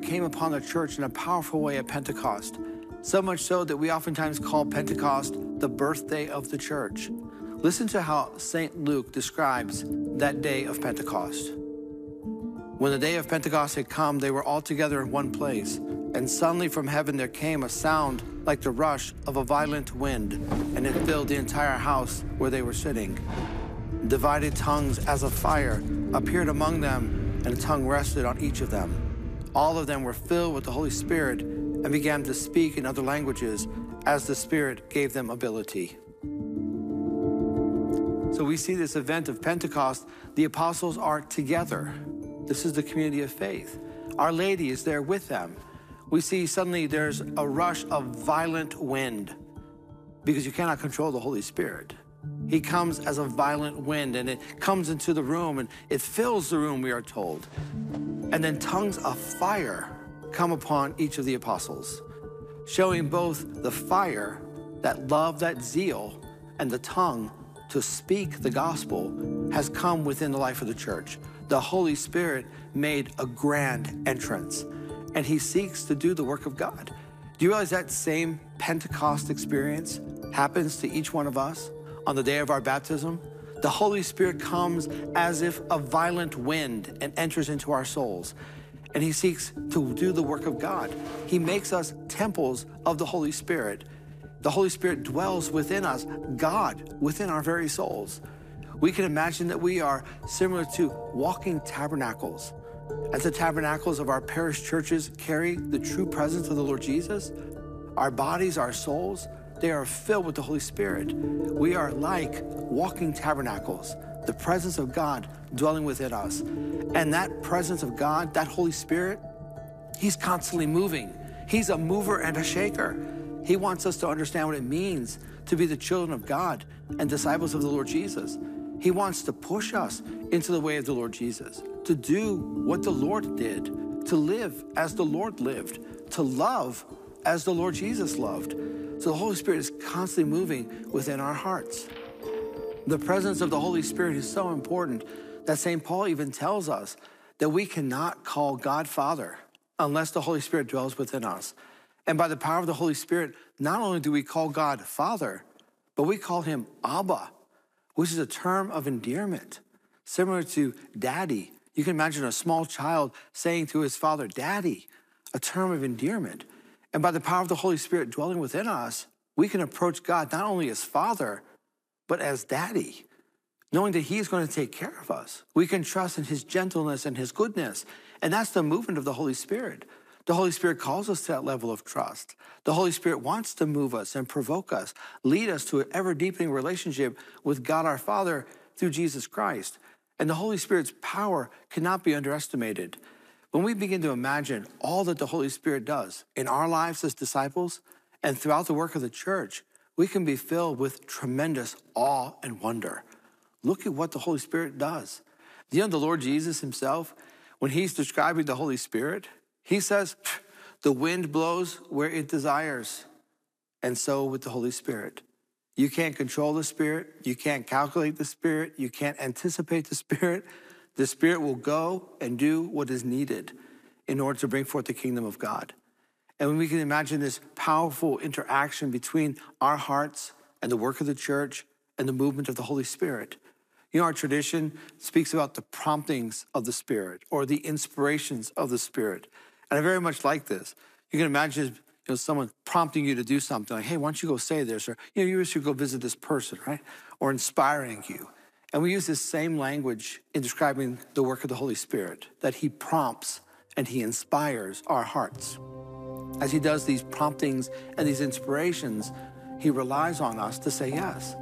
came upon the church in a powerful way at Pentecost. So much so that we oftentimes call Pentecost the birthday of the church. Listen to how St. Luke describes that day of Pentecost. When the day of Pentecost had come, they were all together in one place, and suddenly from heaven there came a sound like the rush of a violent wind, and it filled the entire house where they were sitting. Divided tongues as of fire appeared among them, and a tongue rested on each of them. All of them were filled with the Holy Spirit and began to speak in other languages as the Spirit gave them ability. So we see this event of Pentecost. The apostles are together. This is the community of faith. Our Lady is there with them. We see suddenly there's a rush of violent wind because you cannot control the Holy Spirit. He comes as a violent wind, and it comes into the room, and it fills the room, we are told. And then tongues of fire come upon each of the apostles, showing both the fire, that love, that zeal, and the tongue to speak the gospel has come within the life of the church. The Holy Spirit made a grand entrance, and he seeks to do the work of God. Do you realize that same Pentecost experience happens to each one of us on the day of our baptism? The Holy Spirit comes as if a violent wind and enters into our souls, and he seeks to do the work of God. He makes us temples of the Holy Spirit. The Holy Spirit dwells within us, God within our very souls. We can imagine that we are similar to walking tabernacles. As the tabernacles of our parish churches carry the true presence of the Lord Jesus, our bodies, our souls, they are filled with the Holy Spirit. We are like walking tabernacles, the presence of God dwelling within us. And that presence of God, that Holy Spirit, he's constantly moving. He's a mover and a shaker. He wants us to understand what it means to be the children of God and disciples of the Lord Jesus. He wants to push us into the way of the Lord Jesus, to do what the Lord did, to live as the Lord lived, to love as the Lord Jesus loved. So the Holy Spirit is constantly moving within our hearts. The presence of the Holy Spirit is so important that St. Paul even tells us that we cannot call God Father unless the Holy Spirit dwells within us. And by the power of the Holy Spirit, not only do we call God Father, but we call him Abba, which is a term of endearment, similar to daddy. You can imagine a small child saying to his father, Daddy, a term of endearment. And by the power of the Holy Spirit dwelling within us, we can approach God not only as Father, but as Daddy, knowing that he's going to take care of us. We can trust in his gentleness and his goodness. And that's the movement of the Holy Spirit. The Holy Spirit calls us to that level of trust. The Holy Spirit wants to move us and provoke us, lead us to an ever-deepening relationship with God our Father through Jesus Christ. And the Holy Spirit's power cannot be underestimated. When we begin to imagine all that the Holy Spirit does in our lives as disciples and throughout the work of the church, we can be filled with tremendous awe and wonder. Look at what the Holy Spirit does. You know, the Lord Jesus himself, when he's describing the Holy Spirit, he says, the wind blows where it desires, and so with the Holy Spirit. You can't control the Spirit. You can't calculate the Spirit. You can't anticipate the Spirit. The Spirit will go and do what is needed in order to bring forth the kingdom of God. And when we can imagine this powerful interaction between our hearts and the work of the church and the movement of the Holy Spirit. You know, our tradition speaks about the promptings of the Spirit or the inspirations of the Spirit. And I very much like this. You can imagine someone prompting you to do something like, hey, why don't you go say this? Or, you should go visit this person, right? Or inspiring you. And we use this same language in describing the work of the Holy Spirit, that he prompts and he inspires our hearts. As he does these promptings and these inspirations, he relies on us to say yes.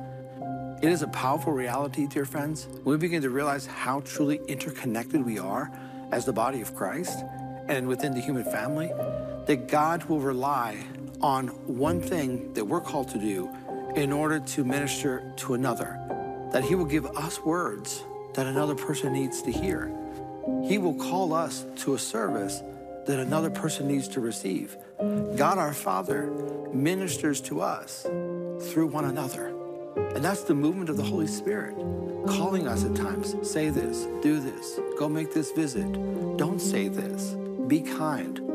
It is a powerful reality, dear friends, when we begin to realize how truly interconnected we are as the body of Christ and within the human family, that God will rely on one thing that we're called to do in order to minister to another, that he will give us words that another person needs to hear. He will call us to a service that another person needs to receive. God our Father ministers to us through one another. And that's the movement of the Holy Spirit, calling us at times, say this, do this, go make this visit, don't say this, be kind.